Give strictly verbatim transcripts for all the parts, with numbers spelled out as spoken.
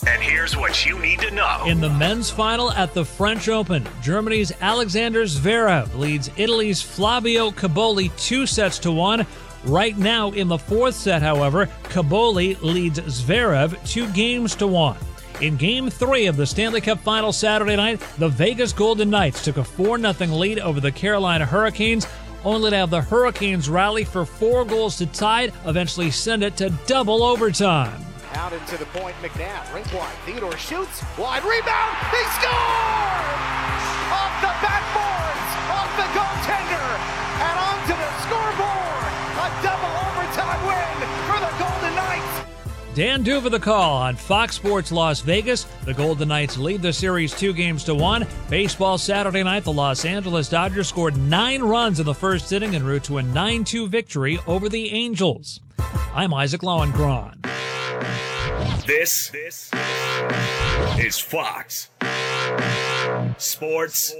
And here's what you need to know. In the men's final at the French Open, Germany's Alexander Zverev leads Italy's Flavio Caboli two sets to one. Right now in the fourth set, however, Caboli leads Zverev two games to one. In Game three of the Stanley Cup Final Saturday night, the Vegas Golden Knights took a four nothing lead over the Carolina Hurricanes, only to have the Hurricanes rally for four goals to tie it, eventually send it to double overtime. Out into the point, McNabb, rink wide, Theodore shoots, wide rebound, they score! Off the backboards, off the goaltender, and onto the scoreboard! A double overtime win for the Golden Knights! Dan Duva the call on Fox Sports Las Vegas. The Golden Knights lead the series two games to one. Baseball Saturday night, the Los Angeles Dodgers scored nine runs in the first inning en route to a nine two victory over the Angels. I'm Isaac Lowenkron. This, this is Fox Sports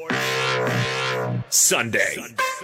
Sunday.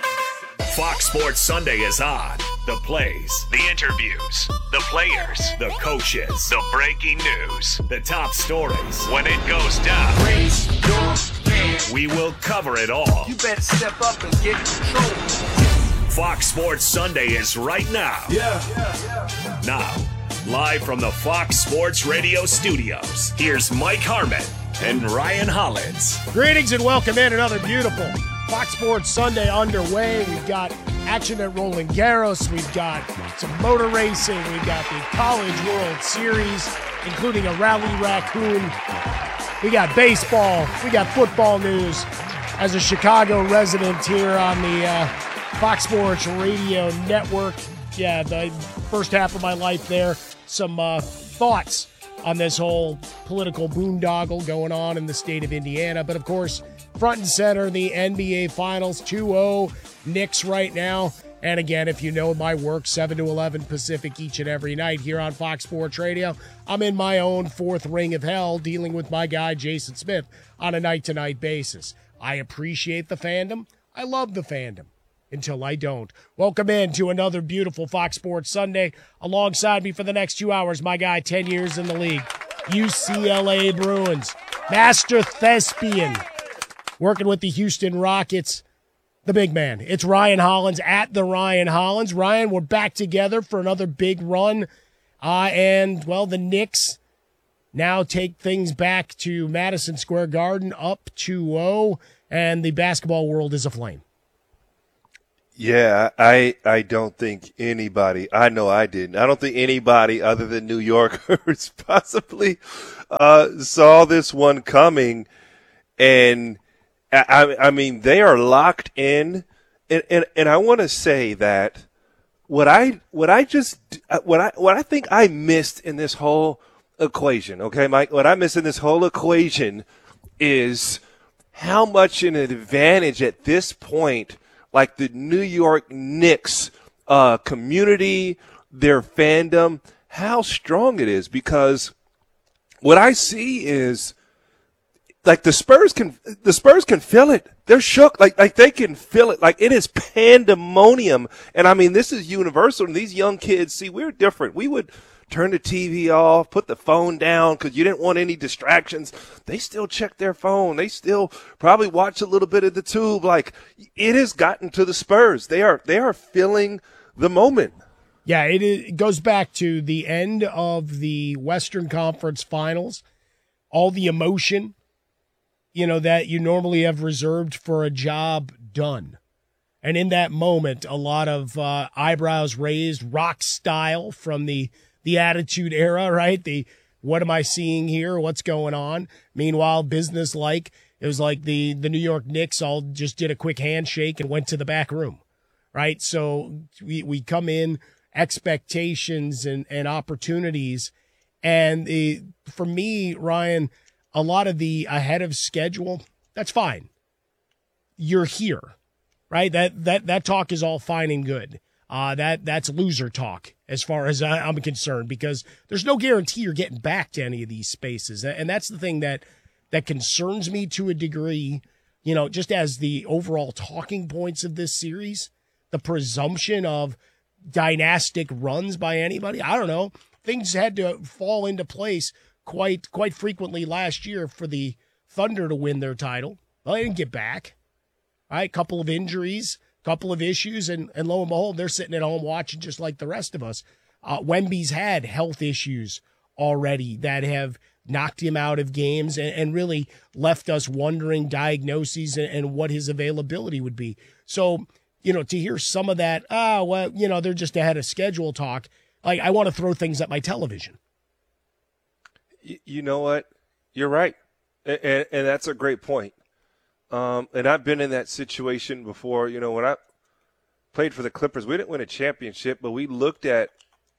Fox Sports Sunday is on. The plays, the interviews, the players, the coaches, the breaking news, the top stories. When it goes down, raise your hand. We will cover it all. You better step up and get control. Fox Sports Sunday is right now. Yeah. yeah, yeah. Now, live from the Fox Sports Radio studios, here's Mike Harmon and Ryan Hollins. Greetings and welcome in another beautiful Fox Sports Sunday underway. We've got action at Roland Garros. We've got some motor racing. We've got the College World Series, including a Rally Raccoon. We got baseball. We got football news. As a Chicago resident here on the uh, Fox Sports Radio Network, yeah, the first half of my life there, some uh, thoughts on this whole political boondoggle going on in the state of Indiana. But, of course, front and center, the N B A Finals, two oh Knicks right now. And, again, if you know my work, seven to eleven Pacific each and every night here on Fox Sports Radio, I'm in my own fourth ring of hell dealing with my guy Jason Smith on a night-to-night basis. I appreciate the fandom. I love the fandom. Until I don't. Welcome in to another beautiful Fox Sports Sunday. Alongside me for the next two hours, my guy, ten years in the league, U C L A Bruins, Master Thespian, working with the Houston Rockets, the big man. It's Ryan Hollins at the Ryan Hollins. Ryan, we're back together for another big run. Uh, and, well, the Knicks now take things back to Madison Square Garden, up two oh, and the basketball world is aflame. Yeah, I I don't think anybody, I know I didn't, I don't think anybody other than New Yorkers possibly uh, saw this one coming. And, I, I mean, they are locked in. And, and, and I want to say that what I what I just what I what I think I missed in this whole equation, okay, Mike, what I missed in this whole equation is how much an advantage at this point, like the New York Knicks uh, community, their fandom, how strong it is. Because what I see is, like, the Spurs can the Spurs can feel it. They're shook. Like like they can feel it. Like, it is pandemonium. And I mean, this is universal. And these young kids, see, we're different. We would turn the T V off, put the phone down because you didn't want any distractions. They still check their phone. They still probably watch a little bit of the tube. Like, it has gotten to the Spurs. They are they are feeling the moment. Yeah, it, is, it goes back to the end of the Western Conference Finals, all the emotion, you know, that you normally have reserved for a job done. And in that moment, a lot of uh, eyebrows raised, rock style from the the Attitude Era, right? The what am I seeing here? What's going on? Meanwhile, business like, it was like the, the New York Knicks all just did a quick handshake and went to the back room, right? So we, we come in, expectations and, and opportunities. And the, for me, Ryan, a lot of the ahead of schedule, that's fine. You're here, right? That, that, that talk is all fine and good. Uh, that that's loser talk as far as I, I'm concerned, because there's no guarantee you're getting back to any of these spaces. And that's the thing that, that concerns me to a degree, you know, just as the overall talking points of this series, the presumption of dynastic runs by anybody. I don't know. Things had to fall into place quite quite frequently last year for the Thunder to win their title. Well, they didn't get back. All right, couple of injuries, couple of issues, and, and lo and behold, they're sitting at home watching just like the rest of us. Uh, Wemby's had health issues already that have knocked him out of games and, and really left us wondering diagnoses and, and what his availability would be. So, you know, to hear some of that, ah, oh, well, you know, they're just ahead of schedule talk, like I want to throw things at my television. You, you know what? You're right. And, and, and that's a great point. Um, and I've been in that situation before. You know, when I played for the Clippers, we didn't win a championship, but we looked at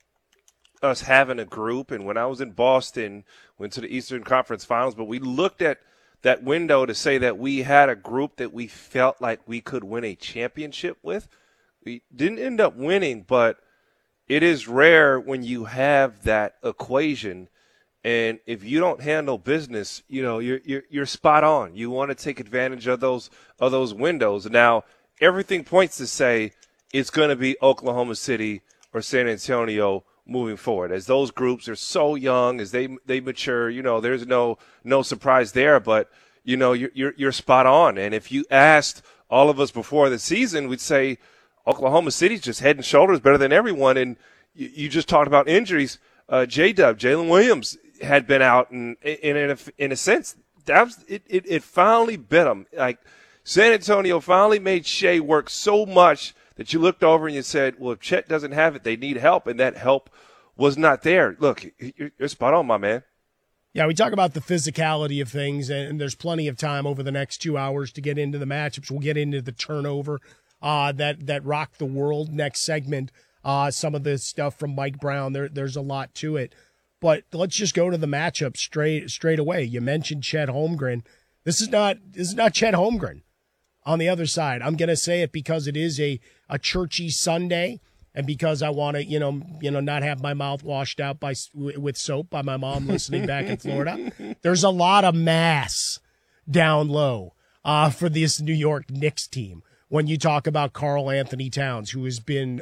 us having a group. And when I was in Boston, went to the Eastern Conference Finals, but we looked at that window to say that we had a group that we felt like we could win a championship with. We didn't end up winning, but it is rare when you have that equation. And if you don't handle business, you know, you're you're, you're spot on. You want to take advantage of those of those windows. Now, everything points to say it's going to be Oklahoma City or San Antonio moving forward, as those groups are so young, as they they mature. You know, there's no no surprise there. But you know, you're you're, you're spot on. And if you asked all of us before the season, we'd say Oklahoma City's just head and shoulders better than everyone. And you, you just talked about injuries. Uh, J-Dub, Jalen Williams had been out, and in, in, a, in a sense, that was, it, it, it finally bit them. Like, San Antonio finally made Shea work so much that you looked over and you said, well, if Chet doesn't have it, they need help, and that help was not there. Look, you're, you're spot on, my man. Yeah, we talk about the physicality of things, and there's plenty of time over the next two hours to get into the matchups. We'll get into the turnover uh, that, that rocked the world next segment. Uh, some of the stuff from Mike Brown, there, there's a lot to it. But let's just go to the matchup straight straight away. You mentioned Chet Holmgren. This is not this is not Chet Holmgren on the other side. I'm going to say it because it is a, a churchy Sunday, and because I want to, you know, you know, not have my mouth washed out by with soap by my mom listening back in Florida. There's a lot of mass down low uh, for this New York Knicks team when you talk about Karl Anthony Towns, who has been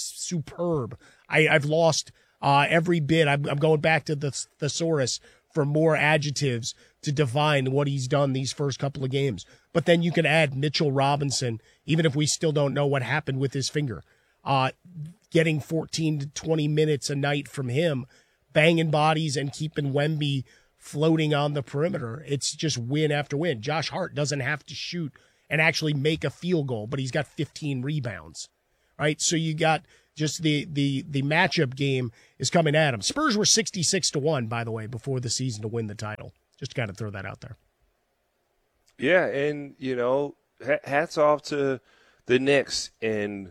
superb. I, I've lost uh, every bit. I'm, I'm going back to the thesaurus for more adjectives to define what he's done these first couple of games. But then you can add Mitchell Robinson, even if we still don't know what happened with his finger. Uh, getting fourteen to twenty minutes a night from him, banging bodies and keeping Wemby floating on the perimeter. It's just win after win. Josh Hart doesn't have to shoot and actually make a field goal, but he's got fifteen rebounds, right? So you got just the the the matchup game is coming at him. Spurs were sixty-six to one, by the way, before the season to win the title. Just got to throw that out there. Yeah, and, you know, hats off to the Knicks. And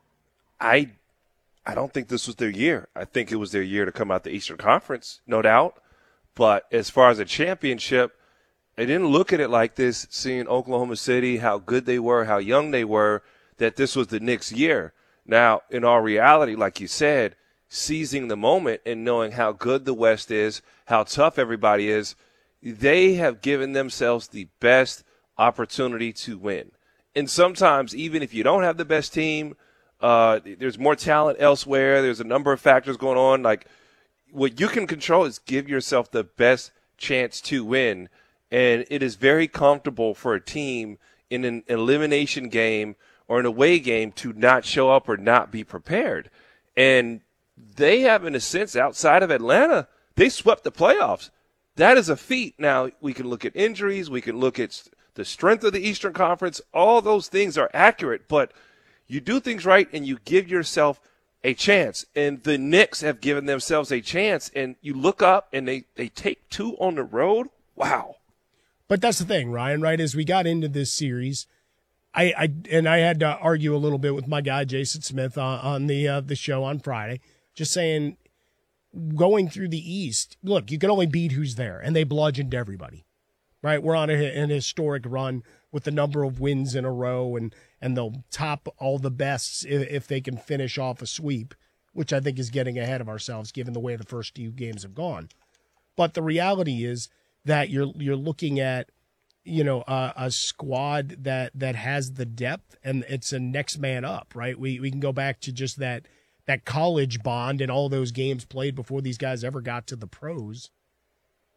I I don't think this was their year. I think it was their year to come out the Eastern Conference, no doubt. But as far as a championship, I didn't look at it like this, seeing Oklahoma City, how good they were, how young they were, that this was the Knicks' year. Now, in all reality, like you said, seizing the moment and knowing how good the West is, how tough everybody is, they have given themselves the best opportunity to win. And sometimes, even if you don't have the best team, uh, there's more talent elsewhere. There's a number of factors going on. Like, what you can control is give yourself the best chance to win. And it is very comfortable for a team in an elimination game or an away game to not show up or not be prepared. And they have, in a sense, outside of Atlanta, they swept the playoffs. That is a feat. Now, we can look at injuries. We can look at the strength of the Eastern Conference. All those things are accurate, but you do things right and you give yourself a chance. And the Knicks have given themselves a chance, and you look up and they, they take two on the road. Wow. But that's the thing, Ryan, right? As we got into this series, I, I and I had to argue a little bit with my guy, Jason Smith, on, on the uh, the show on Friday, just saying, going through the East, look, you can only beat who's there, and they bludgeoned everybody, right? We're on a, an historic run with the number of wins in a row, and, and they'll top all the bests if, if they can finish off a sweep, which I think is getting ahead of ourselves given the way the first few games have gone. But the reality is that you're you're looking at, you know, a, a squad that that has the depth, and it's a next man up, right? We we can go back to just that that college bond and all those games played before these guys ever got to the pros.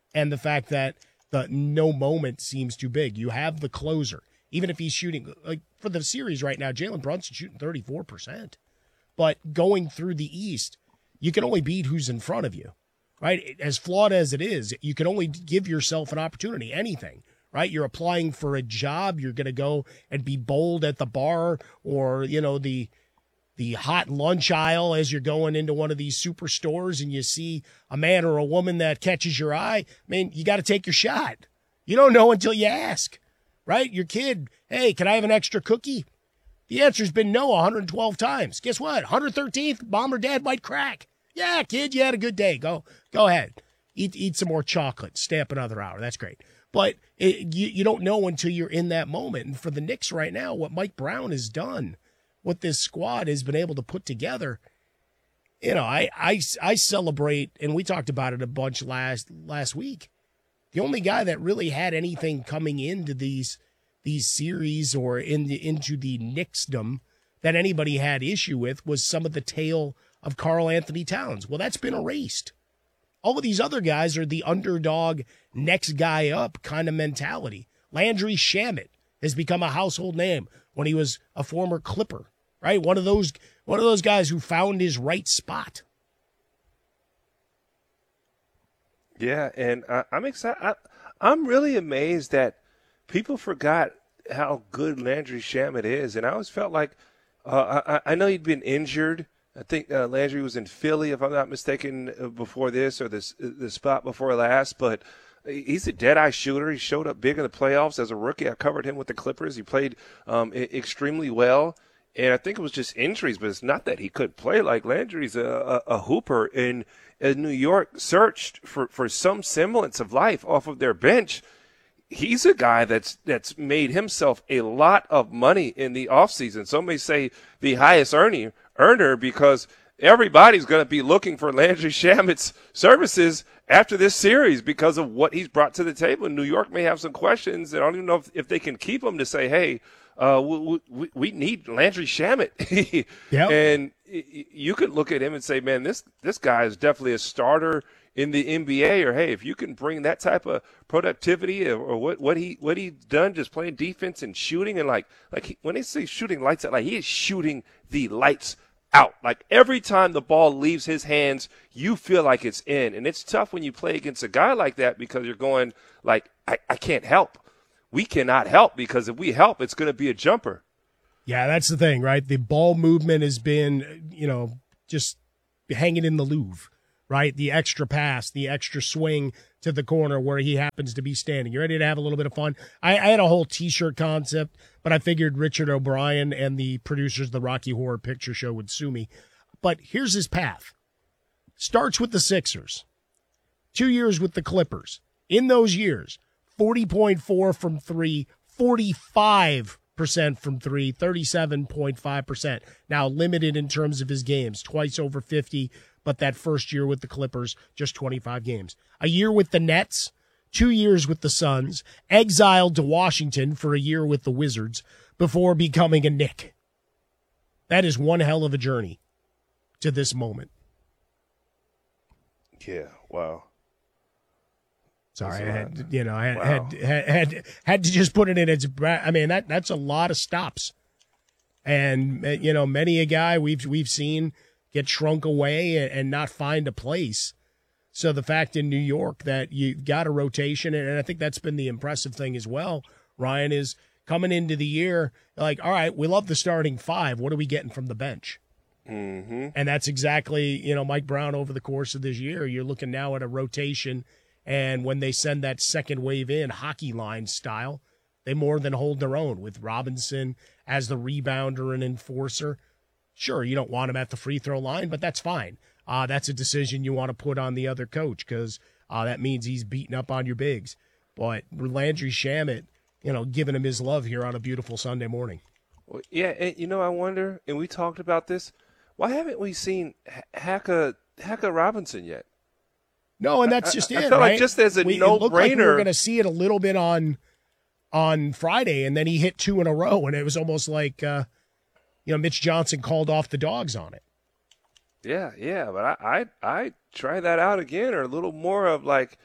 and the fact that the no moment seems too big. You have the closer. Even if he's shooting, like for the series right now, Jalen Brunson's shooting thirty-four percent. But going through the East, you can only beat who's in front of you, right? As flawed as it is, you can only give yourself an opportunity, anything, right? You're applying for a job. You're going to go and be bold at the bar or, you know, the the hot lunch aisle as you're going into one of these superstores and you see a man or a woman that catches your eye. I mean, you got to take your shot. You don't know until you ask, right? Your kid, hey, can I have an extra cookie? The answer's been no one hundred twelve times. Guess what? one hundred thirteenth, mom or dad might crack. Yeah, kid, you had a good day. Go go ahead. Eat eat some more chocolate. Stay up another hour. That's great. But it, you, you don't know until you're in that moment. And for the Knicks right now, what Mike Brown has done, what this squad has been able to put together, you know, I, I, I celebrate, and we talked about it a bunch last last week. The only guy that really had anything coming into these these series or in the, into the Knicksdom that anybody had issue with was some of the tail of Karl Anthony Towns. Well, that's been erased. All of these other guys are the underdog, next guy up kind of mentality. Landry Shamet has become a household name when he was a former Clipper, right? One of those one of those guys who found his right spot. Yeah, and I, I'm excited. I, I'm really amazed that people forgot how good Landry Shamet is, and I always felt like uh, I, I know he'd been injured. I think uh, Landry was in Philly, if I'm not mistaken, uh, before this or this the spot before last. But he's a dead-eye shooter. He showed up big in the playoffs as a rookie. I covered him with the Clippers. He played um, I- extremely well. And I think it was just injuries, but it's not that he couldn't play. Like Landry's a, a, a hooper, and as New York searched for, for some semblance of life off of their bench, he's a guy that's that's made himself a lot of money in the offseason. Some may say the highest earning earner because everybody's going to be looking for Landry Shamet's services after this series because of what he's brought to the table. New York may have some questions, and I don't even know if, if they can keep him to say, hey, uh, we, we, we need Landry Shamet. Yep. And you could look at him and say, man, this this guy is definitely a starter in the N B A, or hey, if you can bring that type of productivity or, or what what he what he's done, just playing defense and shooting, and like like he, when they say shooting lights out, like he is shooting the lights out. Like every time the ball leaves his hands, you feel like it's in, and it's tough when you play against a guy like that because you're going like, I, I can't help. We cannot help because if we help, it's going to be a jumper. Yeah, that's the thing, right? The ball movement has been, you know, just hanging in the Louvre, right? The extra pass, the extra swing to the corner where he happens to be standing. You ready to have a little bit of fun? I, I had a whole T-shirt concept, but I figured Richard O'Brien and the producers of the Rocky Horror Picture Show would sue me. But here's his path. Starts with the Sixers. Two years with the Clippers. In those years, forty point four from three, forty-five percent from three, thirty-seven point five percent. Now limited in terms of his games, twice over fifty, but that first year with the Clippers, just twenty-five games. A year with the Nets, two years with the Suns, exiled to Washington for a year with the Wizards before becoming a Knick. That is one hell of a journey to this moment. Yeah, wow. Sorry, I had, you know, I had, Wow. had, had, had, had to just put it in its, bra- I mean, that that's a lot of stops. And, uh, you know, many a guy we've, we've seen get shrunk away and, and not find a place. So the fact in New York that you got a rotation, and I think that's been the impressive thing as well, Ryan, is coming into the year, like, all right, we love the starting five. What are we getting from the bench? Mm-hmm. And that's exactly, you know, Mike Brown over the course of this year. You're looking now at a rotation. And when they send that second wave in, hockey line style, they more than hold their own with Robinson as the rebounder and enforcer. Sure, you don't want him at the free throw line, but that's fine. Uh, that's a decision you want to put on the other coach because uh, that means he's beating up on your bigs. But Landry Shamet, you know, giving him his love here on a beautiful Sunday morning. Well, yeah, and you know, I wonder, and we talked about this, why haven't we seen H- Haka, Haka Robinson yet? No, and that's I- just I it, felt like right? just as a we, It looked like we were no-brainer- going to see it a little bit on on Friday, and then he hit two in a row, and it was almost like, uh, you know, Mitch Johnson called off the dogs on it. Yeah, yeah, but I, I, I try that out again, or a little more of like,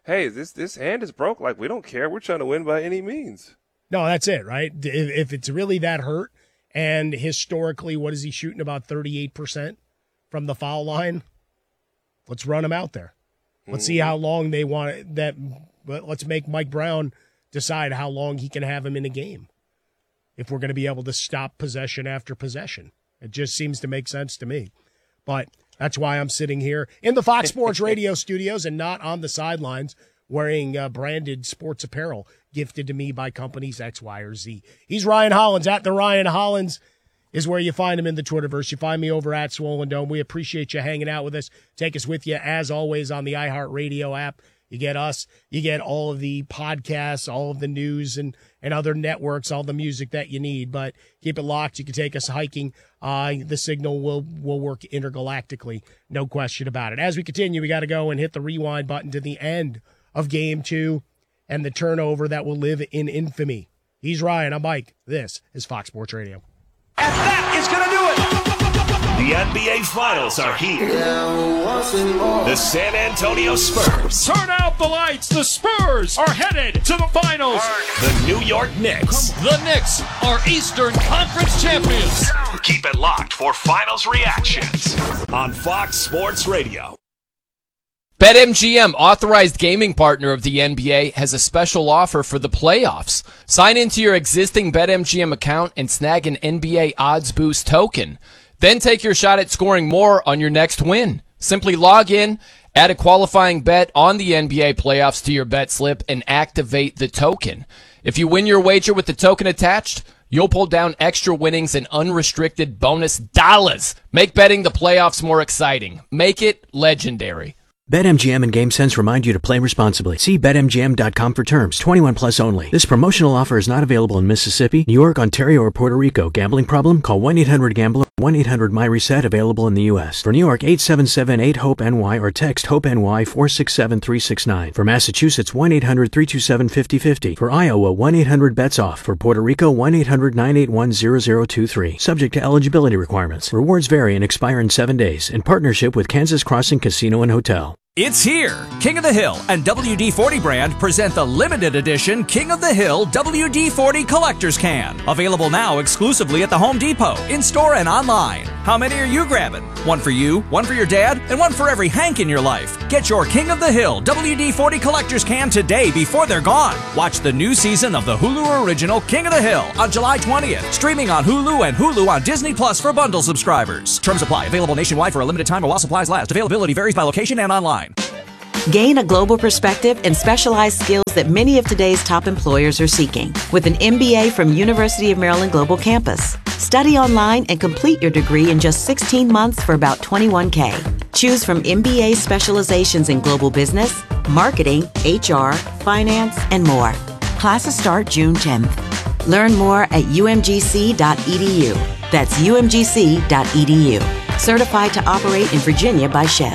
hey, this this hand is broke. Like, we don't care. We're trying to win by any means. No, that's it, right? If, if it's really that hurt, and historically, what is he shooting, about thirty-eight percent from the foul line? Let's run him out there. Let's see how long they want it, that. But let's make Mike Brown decide how long he can have him in a game if we're going to be able to stop possession after possession. It just seems to make sense to me. But that's why I'm sitting here in the Fox Sports Radio studios and not on the sidelines wearing uh, branded sports apparel gifted to me by companies X, Y, or Z. He's Ryan Hollins. At the Ryan Hollins is where you find him in the Twitterverse. You find me over at Swollen Dome. We appreciate you hanging out with us. Take us with you, as always, on the iHeartRadio app. You get us, you get all of the podcasts, all of the news and, and other networks, all the music that you need. But keep it locked. You can take us hiking. Uh, the signal will, will work intergalactically. No question about it. As we continue, we got to go and hit the rewind button to the end of game two and the turnover that will live in infamy. He's Ryan. I'm Mike. This is Fox Sports Radio. And that is going to do it. The N B A Finals are here. The San Antonio Spurs. Turn out the lights. The Spurs are headed to the finals. The New York Knicks. The Knicks are Eastern Conference champions. Keep it locked for finals reactions on Fox Sports Radio. BetMGM, authorized gaming partner of the N B A, has a special offer for the playoffs. Sign into your existing BetMGM account and snag an N B A Odds Boost token. Then take your shot at scoring more on your next win. Simply log in, add a qualifying bet on the N B A playoffs to your bet slip, and activate the token. If you win your wager with the token attached, you'll pull down extra winnings and unrestricted bonus dollars. Make betting the playoffs more exciting. Make it legendary. BetMGM and GameSense remind you to play responsibly. See Bet M G M dot com for terms. twenty-one plus only. This promotional offer is not available in Mississippi, New York, Ontario, or Puerto Rico. Gambling problem? Call one eight hundred gambler, one eight hundred my reset, available in the U S. For New York, eight seven seven eight hope N Y or text HOPE-NY four six seven three six nine. For Massachusetts, one eight hundred three two seven five zero five zero. For Iowa, one eight hundred bets off. For Puerto Rico, one eight hundred nine eight one zero zero two three. Subject to eligibility requirements. Rewards vary and expire in seven days. In partnership with Kansas Crossing Casino and Hotel. It's here! King of the Hill and W D forty brand present the limited edition King of the Hill W D forty Collector's Can. Available now exclusively at the Home Depot, in-store and online. How many are you grabbing? One for you, one for your dad, and one for every Hank in your life. Get your King of the Hill W D forty Collector's Can today before they're gone. Watch the new season of the Hulu original King of the Hill on July twentieth. Streaming on Hulu and Hulu on Disney Plus for bundle subscribers. Terms apply. Available nationwide for a limited time or while supplies last. Availability varies by location and online. Gain a global perspective and specialized skills that many of today's top employers are seeking with an M B A from University of Maryland Global Campus. Study online and complete your degree in just sixteen months for about twenty-one thousand dollars. Choose from M B A specializations in global business, marketing, H R, finance, and more. Classes start June tenth. Learn more at U M G C dot E D U. That's U M G C dot E D U. Certified to operate in Virginia by Chev.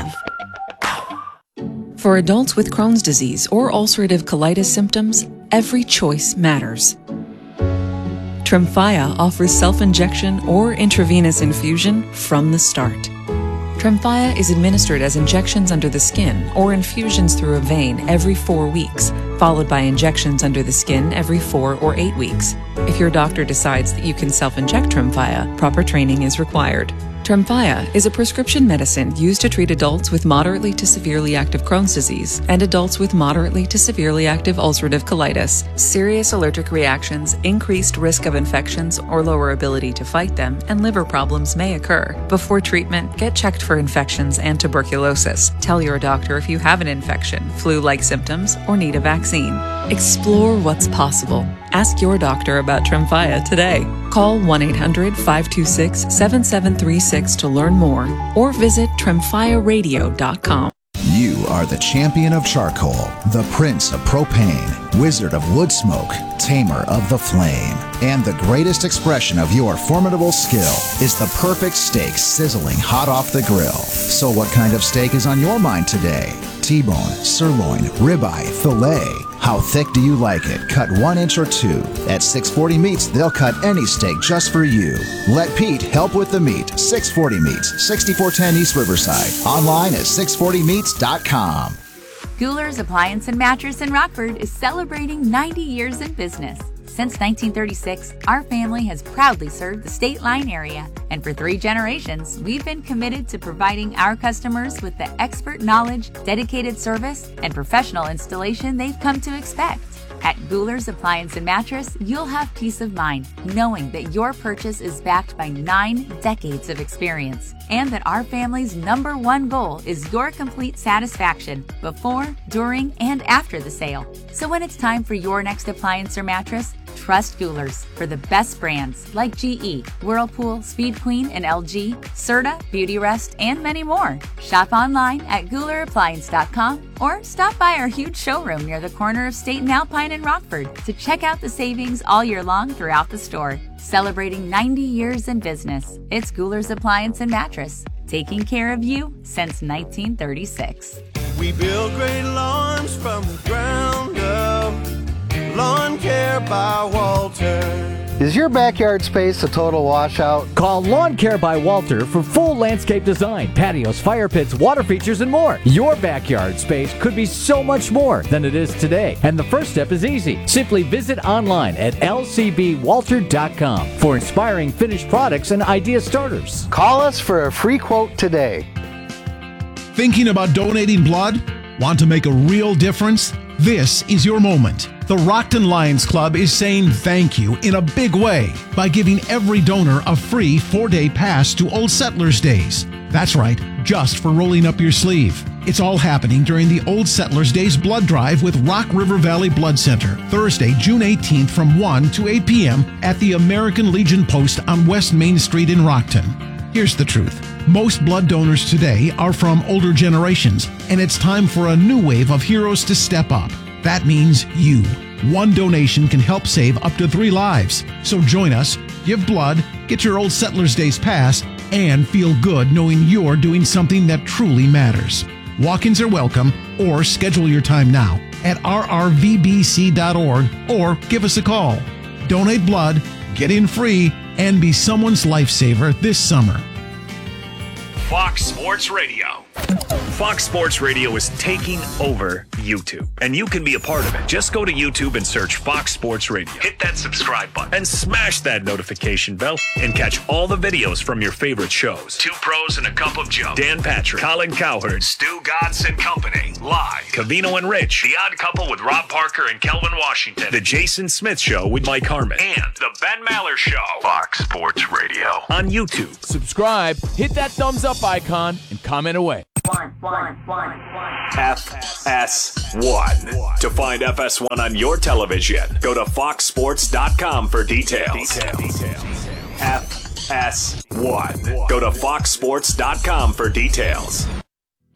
For adults with Crohn's disease or ulcerative colitis symptoms, every choice matters. Tremfya offers self-injection or intravenous infusion from the start. Tremfya is administered as injections under the skin or infusions through a vein every four weeks, followed by injections under the skin every four or eight weeks. If your doctor decides that you can self-inject Tremfya, proper training is required. Tremfya is a prescription medicine used to treat adults with moderately to severely active Crohn's disease and adults with moderately to severely active ulcerative colitis. Serious allergic reactions, increased risk of infections or lower ability to fight them, and liver problems may occur. Before treatment, get checked for infections and tuberculosis. Tell your doctor if you have an infection, flu-like symptoms, or need a vaccine. Explore what's possible. Ask your doctor about Tremfya today. Call one eight hundred five two six seven seven three six to learn more or visit tremfya radio dot com. You are the champion of charcoal, the prince of propane, wizard of wood smoke, tamer of the flame. And the greatest expression of your formidable skill is the perfect steak sizzling hot off the grill. So what kind of steak is on your mind today? T-bone, sirloin, ribeye, filet. How thick do you like it? Cut one inch or two. At six forty Meats, they'll cut any steak just for you. Let Pete help with the meat. six forty Meats, sixty-four ten East Riverside. Online at six forty meats dot com. Guler's Appliance and Mattress in Rockford is celebrating ninety years in business. Since nineteen thirty-six, our family has proudly served the State Line area, and for three generations, we've been committed to providing our customers with the expert knowledge, dedicated service, and professional installation they've come to expect. At Guler's Appliance and Mattress, you'll have peace of mind knowing that your purchase is backed by nine decades of experience, and that our family's number one goal is your complete satisfaction before, during, and after the sale. So when it's time for your next appliance or mattress, trust Guler's for the best brands like G E, Whirlpool, Speed Queen, and L G, Serta, Beautyrest, and many more. Shop online at Guler Appliance dot com or stop by our huge showroom near the corner of State and Alpine in Rockford to check out the savings all year long throughout the store. Celebrating ninety years in business, it's Guler's Appliance and Mattress, taking care of you since nineteen thirty-six. We build great lawns from the ground up. Lawn Care by Walter. Is your backyard space a total washout? Call Lawn Care by Walter for full landscape design, patios, fire pits, water features, and more. Your backyard space could be so much more than it is today. And the first step is easy. Simply visit online at L C B Walter dot com for inspiring finished products and idea starters. Call us for a free quote today. Thinking about donating blood? Want to make a real difference? This is your moment. The Rockton Lions Club is saying thank you in a big way by giving every donor a free four-day pass to Old Settlers Days. That's right, just for rolling up your sleeve. It's all happening during the Old Settlers Days blood drive with Rock River Valley Blood Center, Thursday, June eighteenth from one to eight p.m. at the American Legion Post on West Main Street in Rockton. Here's the truth. Most blood donors today are from older generations, and it's time for a new wave of heroes to step up. That means you. One donation can help save up to three lives. So join us, give blood, get your Old Settlers Days pass, and feel good knowing you're doing something that truly matters. Walk-ins are welcome, or schedule your time now at r r v b c dot org or give us a call. Donate blood, get in free, and be someone's lifesaver this summer. Fox Sports Radio. Fox Sports Radio is taking over YouTube, and you can be a part of it. Just go to YouTube and search Fox Sports Radio. Hit that subscribe button and smash that notification bell and catch all the videos from your favorite shows. Two Pros and a Cup of Joe, Dan Patrick, Colin Cowherd, Stu Godson Company, Live, Covino and Rich, The Odd Couple with Rob Parker and Kelvin Washington, The Jason Smith Show with Mike Harmon, and The Ben Maller Show. Fox Sports Radio on YouTube. Subscribe, hit that thumbs up icon, and comment away. F S one. To find F S one on your television, go to fox sports dot com for details. F S one. Go to fox sports dot com for details.